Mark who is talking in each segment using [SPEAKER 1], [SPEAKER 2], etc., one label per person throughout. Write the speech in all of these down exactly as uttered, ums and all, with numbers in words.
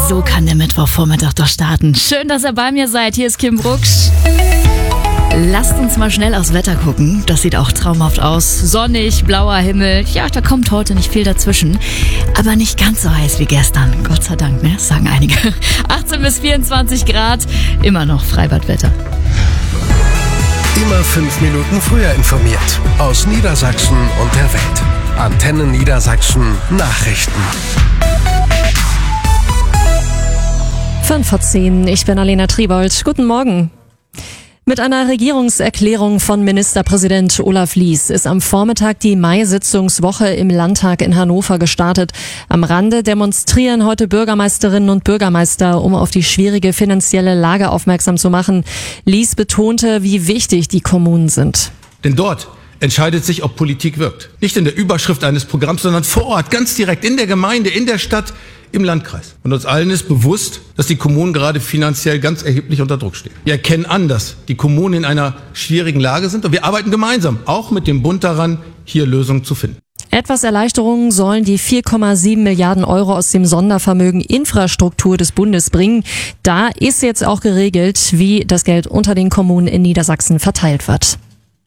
[SPEAKER 1] So kann der Mittwochvormittag doch starten. Schön, dass ihr bei mir seid. Hier ist Kim Brucksch. Lasst uns mal schnell aufs Wetter gucken. Das sieht auch traumhaft aus. Sonnig, blauer Himmel. Ja, da kommt heute nicht viel dazwischen. Aber nicht ganz so heiß wie gestern. Gott sei Dank, ne? Sagen einige. achtzehn bis vierundzwanzig Grad. Immer noch Freibadwetter.
[SPEAKER 2] Immer fünf Minuten früher informiert. Aus Niedersachsen und der Welt. Antenne Niedersachsen Nachrichten.
[SPEAKER 3] fünf vor zehn, ich bin Alena Triebold. Guten Morgen. Mit einer Regierungserklärung von Ministerpräsident Olaf Lies ist am Vormittag die Mai-Sitzungswoche im Landtag in Hannover gestartet. Am Rande demonstrieren heute Bürgermeisterinnen und Bürgermeister, um auf die schwierige finanzielle Lage aufmerksam zu machen. Lies betonte, wie wichtig die Kommunen sind.
[SPEAKER 4] Denn dort entscheidet sich, ob Politik wirkt. Nicht in der Überschrift eines Programms, sondern vor Ort, ganz direkt in der Gemeinde, in der Stadt, im Landkreis. Und uns allen ist bewusst, dass die Kommunen gerade finanziell ganz erheblich unter Druck stehen. Wir erkennen an, dass die Kommunen in einer schwierigen Lage sind und wir arbeiten gemeinsam, auch mit dem Bund daran, hier Lösungen zu finden.
[SPEAKER 3] Etwas Erleichterungen sollen die vier Komma sieben Milliarden Euro aus dem Sondervermögen Infrastruktur des Bundes bringen. Da ist jetzt auch geregelt, wie das Geld unter den Kommunen in Niedersachsen verteilt wird.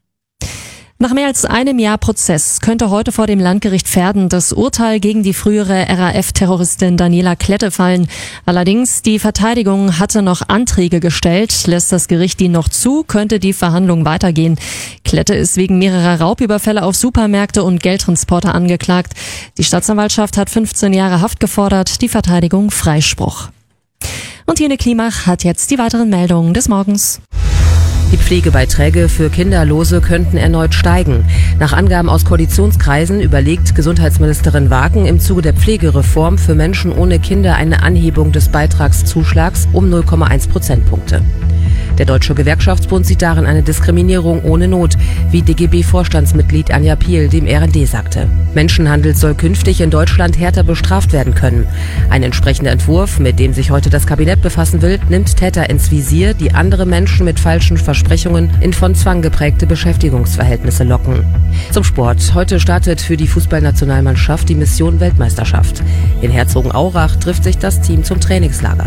[SPEAKER 3] Nach mehr als einem Jahr Prozess könnte heute vor dem Landgericht Verden das Urteil gegen die frühere R A F-Terroristin Daniela Klette fallen. Allerdings, die Verteidigung hatte noch Anträge gestellt. Lässt das Gericht die noch zu, könnte die Verhandlung weitergehen. Klette ist wegen mehrerer Raubüberfälle auf Supermärkte und Geldtransporter angeklagt. Die Staatsanwaltschaft hat fünfzehn Jahre Haft gefordert, die Verteidigung Freispruch. Und Jene Klimach hat jetzt die weiteren Meldungen des Morgens.
[SPEAKER 5] Die Pflegebeiträge für Kinderlose könnten erneut steigen. Nach Angaben aus Koalitionskreisen überlegt Gesundheitsministerin Wagen im Zuge der Pflegereform für Menschen ohne Kinder eine Anhebung des Beitragszuschlags um null Komma eins Prozentpunkte. Der Deutsche Gewerkschaftsbund sieht darin eine Diskriminierung ohne Not, wie D G B-Vorstandsmitglied Anja Piel dem R N D sagte. Menschenhandel soll künftig in Deutschland härter bestraft werden können. Ein entsprechender Entwurf, mit dem sich heute das Kabinett befassen will, nimmt Täter ins Visier, die andere Menschen mit falschen Versprechungen in von Zwang geprägte Beschäftigungsverhältnisse locken. Zum Sport. Heute startet für die Fußballnationalmannschaft die Mission Weltmeisterschaft. In Herzogenaurach trifft sich das Team zum Trainingslager.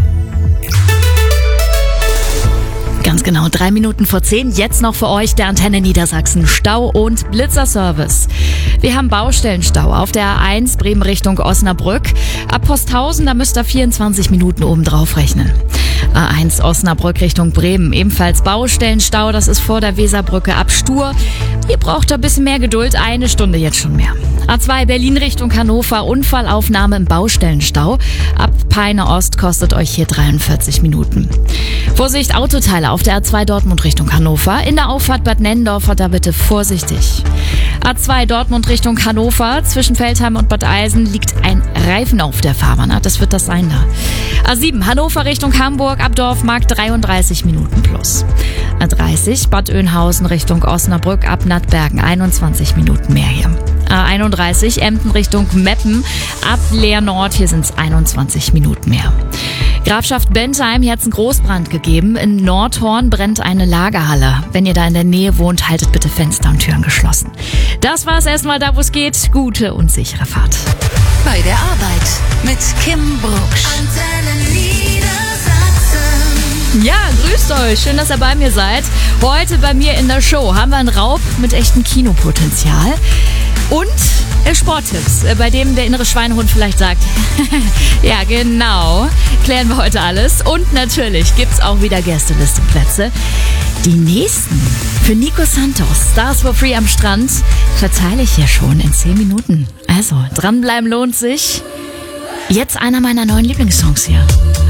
[SPEAKER 1] Ganz genau, drei Minuten vor zehn. Jetzt noch für euch der Antenne Niedersachsen Stau- und Blitzerservice. Wir haben Baustellenstau auf der A eins Bremen Richtung Osnabrück. Ab Posthausen, da müsst ihr vierundzwanzig Minuten oben drauf rechnen. A eins Osnabrück Richtung Bremen, ebenfalls Baustellenstau. Das ist vor der Weserbrücke ab Stur. Ihr braucht ein bisschen mehr Geduld, eine Stunde jetzt schon mehr. A zwei Berlin Richtung Hannover, Unfallaufnahme im Baustellenstau. Ab Peine Ost kostet euch hier dreiundvierzig Minuten. Vorsicht, Autoteile auf der A zwei Dortmund Richtung Hannover. In der Auffahrt Bad Nennendorf, da bitte vorsichtig. A zwei Dortmund Richtung Hannover. Zwischen Veltheim und Bad Eilsen liegt ein Reifen auf der Fahrbahn. Das wird das sein da. A sieben Hannover Richtung Hamburg. Ab Dorfmarkt dreiunddreißig Minuten plus. A dreißig Bad Oeynhausen Richtung Osnabrück. Ab Nattbergen einundzwanzig Minuten mehr hier. A einunddreißig Emden Richtung Meppen. Ab Leer Nord, hier sind es einundzwanzig Minuten mehr. Grafschaft Bentheim, hier hat es einen Großbrand gegeben. In Nordhorn brennt eine Lagerhalle. Wenn ihr da in der Nähe wohnt, haltet bitte Fenster und Türen geschlossen. Das war's erstmal da, wo es geht. Gute und sichere Fahrt.
[SPEAKER 6] Bei der Arbeit mit Kim Brucksch. Antenne Niedersachsen.
[SPEAKER 1] Ja, grüßt euch. Schön, dass ihr bei mir seid. Heute bei mir in der Show haben wir einen Raub mit echtem Kinopotenzial. Und Sporttipps, bei dem der innere Schweinehund vielleicht sagt, ja genau, klären wir heute alles. Und natürlich gibt's auch wieder Gästelisteplätze. Die nächsten für Nico Santos, Stars for Free am Strand, verteile ich hier schon in zehn Minuten. Also, dranbleiben lohnt sich. Jetzt einer meiner neuen Lieblingssongs hier.